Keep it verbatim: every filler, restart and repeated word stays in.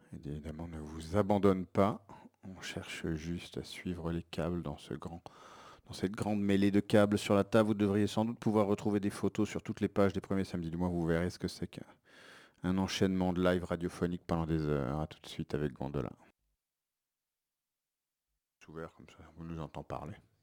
Évidemment, ne vous abandonne pas. On cherche juste à suivre les câbles dans ce grand, dans cette grande mêlée de câbles sur la table. Vous devriez sans doute pouvoir retrouver des photos sur toutes les pages des premiers samedis du mois. Vous verrez ce que c'est qu'un enchaînement de live radiophonique pendant des heures. À tout de suite avec Gondola. Ouvert comme ça, on nous entend parler.